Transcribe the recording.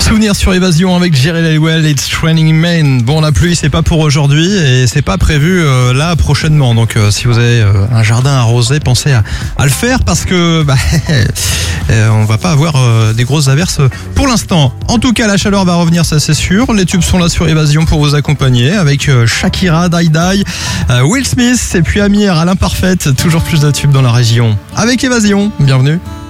Souvenir sur Évasion avec Jerry Halliwell, It's Raining in Maine. Bon, la pluie, c'est pas pour aujourd'hui et c'est pas prévu là prochainement. Donc, si vous avez un jardin arrosé, pensez à le faire parce que on va pas avoir des grosses averses pour l'instant. En tout cas, la chaleur va revenir, ça c'est sûr. Les tubes sont là sur Évasion pour vous accompagner avec Shakira, Die Die, Will Smith et puis Amir à l'imparfaite. Toujours plus de tubes dans la région. Avec Évasion, bienvenue.